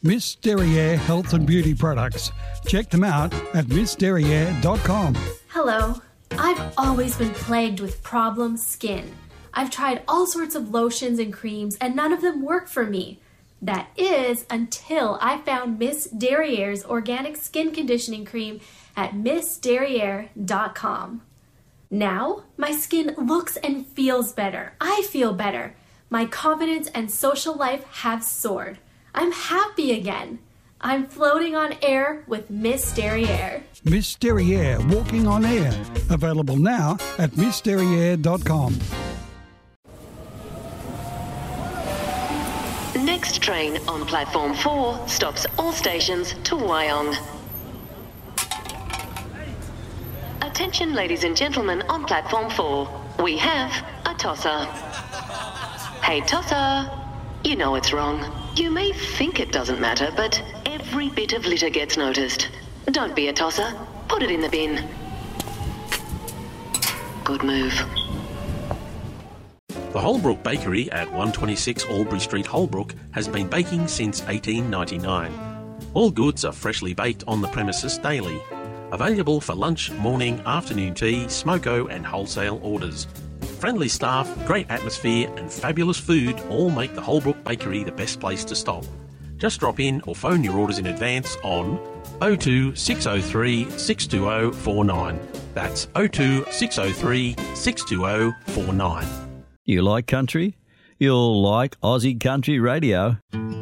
Miss Derriere Health and Beauty Products. Check them out at missderriere.com. Hello. I've always been plagued with problem skin. I've tried all sorts of lotions and creams and none of them work for me. That is until I found Miss Derriere's organic skin conditioning cream at missderriere.com. Now, my skin looks and feels better. I feel better. My confidence and social life have soared. I'm happy again. I'm floating on air with Miss Derriere. Miss Derriere Walking on Air. Available now at missderriere.com. Next train on platform 4 stops all stations to Wyong. Attention ladies and gentlemen on platform 4. We have a tosser. Hey tosser, you know it's wrong. You may think it doesn't matter, but every bit of litter gets noticed. Don't be a tosser. Put it in the bin. Good move. The Holbrook Bakery at 126 Albury Street, Holbrook has been baking since 1899. All goods are freshly baked on the premises daily. Available for lunch, morning, afternoon tea, smoko and wholesale orders. Friendly staff, great atmosphere and fabulous food all make the Holbrook Bakery the best place to stop. Just drop in or phone your orders in advance on 02 603 620 49. That's 02 603 620 49. You like country? You'll like Aussie Country Radio.